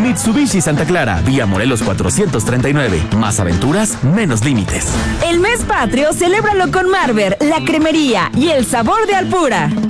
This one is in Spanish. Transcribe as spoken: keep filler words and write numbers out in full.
Mitsubishi Santa Clara, vía Morelos cuatrocientos treinta y nueve. Más aventuras, menos límites. El mes patrio, celébralo con Marver, la cremería y el sabor de Alpura.